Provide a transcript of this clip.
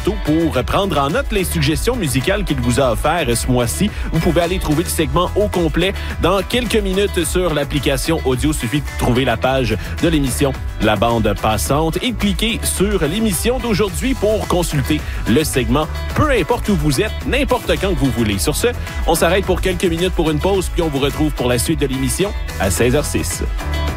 Tantôt pour prendre en note les suggestions musicales qu'il vous a offertes ce mois-ci. Vous pouvez aller trouver le segment au complet dans quelques minutes sur l'application audio. Il suffit de trouver la page de l'émission La Bande Passante et cliquer sur l'émission d'aujourd'hui pour consulter le segment, peu importe où vous êtes, n'importe quand que vous voulez. Sur ce, on s'arrête pour quelques minutes pour une pause, puis on vous retrouve pour la suite de l'émission à 16h06.